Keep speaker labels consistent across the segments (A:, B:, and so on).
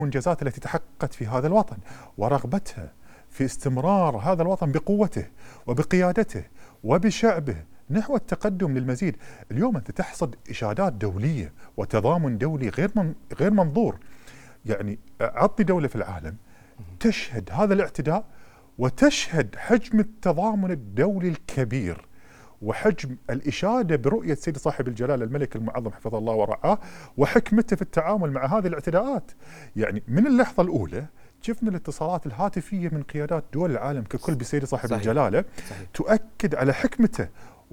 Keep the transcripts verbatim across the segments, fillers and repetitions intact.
A: والإنجازات التي تحققت في هذا الوطن ورغبتها في استمرار هذا الوطن بقوته وبقيادته وبشعبه نحو التقدم للمزيد. اليوم أنت تحصد إشادات دولية وتضامن دولي غير من غير منظور. يعني عطني دولة في العالم تشهد هذا الاعتداء وتشهد حجم التضامن الدولي الكبير وحجم الإشادة برؤية سيد صاحب الجلالة الملك المعظم حفظه الله ورعاه وحكمته في التعامل مع هذه الاعتداءات. يعني من اللحظة الأولى شفنا الاتصالات الهاتفية من قيادات دول العالم ككل بسيد صاحب صحيح. الجلالة صحيح. تؤكد على حكمته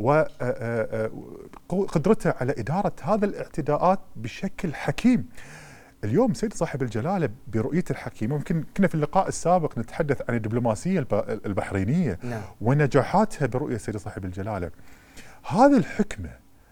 A: وقدرته على إدارة هذا الاعتداءات بشكل حكيم. اليوم سيد صاحب الجلالة برؤيته الحكيمة، ممكن كنا في اللقاء السابق نتحدث عن الدبلوماسية البحرينية نعم. ونجاحاتها برؤية سيد صاحب الجلالة. هذه الحكمة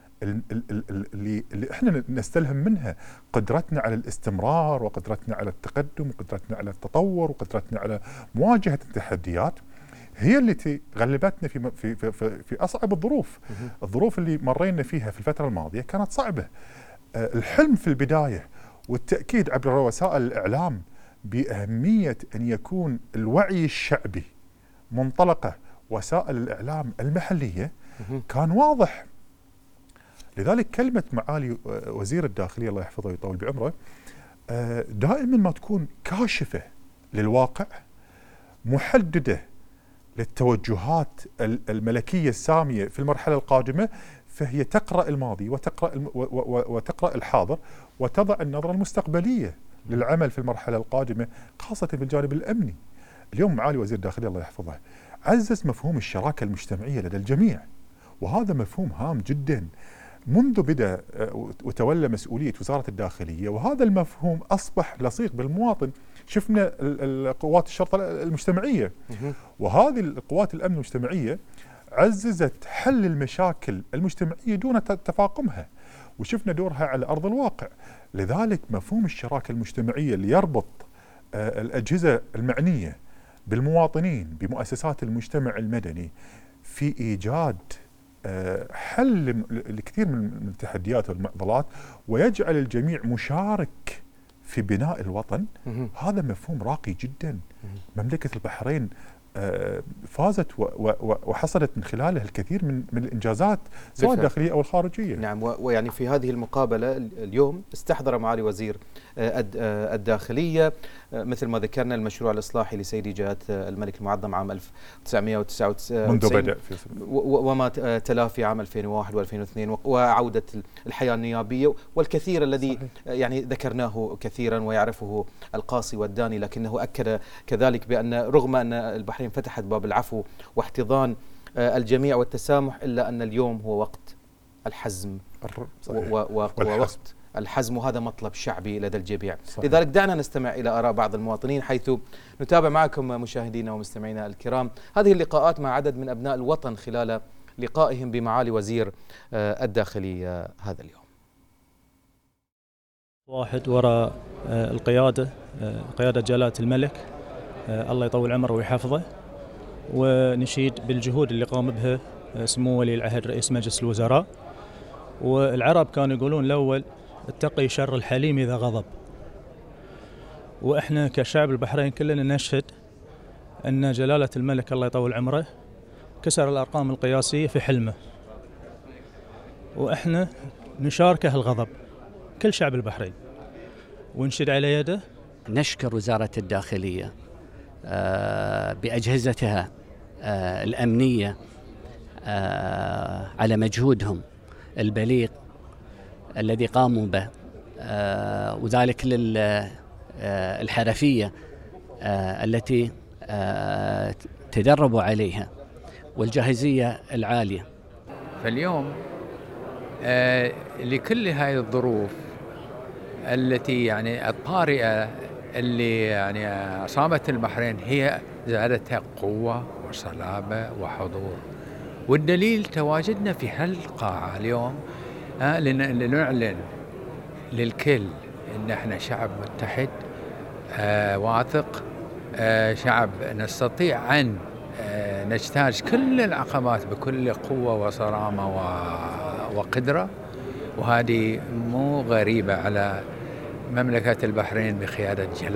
A: اللي, اللي احنا نستلهم منها قدرتنا على الاستمرار وقدرتنا على التقدم وقدرتنا على التطور وقدرتنا على مواجهة التحديات هي التي غلبتنا في في في, في أصعب الظروف. الظروف اللي مرينا فيها في الفترة الماضية كانت صعبة. الحلم في البداية والتأكيد عبر وسائل الإعلام بأهمية أن يكون الوعي الشعبي منطلقة وسائل الإعلام المحلية كان واضح. لذلك كلمة معالي وزير الداخلية الله يحفظه ويطول بعمره دائما ما تكون كاشفة للواقع، محددة للتوجهات الملكية السامية في المرحلة القادمة، فهي تقرأ الماضي وتقرأ الم... و... و... وتقرأ الحاضر وتضع النظرة المستقبلية للعمل في المرحلة القادمة خاصة بالجانب الأمني. اليوم معالي وزير الداخلية الله يحفظه عزز مفهوم الشراكة المجتمعية لدى الجميع، وهذا مفهوم هام جدا منذ بدأ وتولى مسؤولية وزارة الداخلية، وهذا المفهوم أصبح لصيق بالمواطن. شفنا القوات الشرطة المجتمعية وهذه القوات الأمن المجتمعية عززت حل المشاكل المجتمعية دون تفاقمها وشفنا دورها على أرض الواقع. لذلك مفهوم الشراكة المجتمعية اللي يربط الأجهزة المعنية بالمواطنين بمؤسسات المجتمع المدني في إيجاد حل لكثير من التحديات والمعضلات ويجعل الجميع مشارك في بناء الوطن، هذا مفهوم راقي جدا. مملكة البحرين فازت وحصلت من خلاله الكثير من من الانجازات سواء الداخليه او الخارجيه.
B: نعم، ويعني في هذه المقابله اليوم استحضر معالي وزير الداخليه مثل ما ذكرنا المشروع الاصلاحي لسيدي جلاله الملك المعظم عام ألف وتسعمئة وتسعة وتسعين
A: منذ بدأ في
B: وما تلا في عام ألفين وواحد وألفين واثنين وعوده الحياه النيابيه والكثير الذي صحيح. يعني ذكرناه كثيرا ويعرفه القاصي والداني، لكنه اكد كذلك بان رغم ان البحرين فتحت باب العفو واحتضان الجميع والتسامح، إلا أن اليوم هو وقت الحزم ووقت الحزم، وهذا مطلب شعبي لدى الجميع. لذلك دعنا نستمع إلى آراء بعض المواطنين حيث نتابع معكم مشاهدينا ومستمعينا الكرام هذه اللقاءات مع عدد من أبناء الوطن خلال لقائهم بمعالي وزير الداخلية هذا اليوم.
C: واحد وراء القيادة قيادة جلالة الملك الله يطول عمره ويحفظه، ونشيد بالجهود اللي قام بها سمو ولي العهد رئيس مجلس الوزراء. والعرب كانوا يقولون الأول اتقي شر الحليم إذا غضب، وإحنا كشعب البحرين كلنا نشهد أن جلالة الملك الله يطول عمره كسر الأرقام القياسية في حلمه، وإحنا نشاركه الغضب كل شعب البحرين ونشد على يده.
D: نشكر وزارة الداخلية بأجهزتها الأمنية على مجهودهم البليغ الذي قاموا به، وذلك للحرفية التي تدربوا عليها والجاهزية العالية.
E: فاليوم لكل هذه الظروف التي يعني الطارئة اللي يعني أصابت البحرين هي زادتها قوة وصلابة وحضور، والدليل تواجدنا في هالقاعة اليوم لنعلن للكل إن احنا شعب متحد آه واثق، آه شعب نستطيع أن آه نجتاز كل العقبات بكل قوة وصرامة وقدرة، وهذه مو غريبة على مملكة البحرين بقيادة جلالة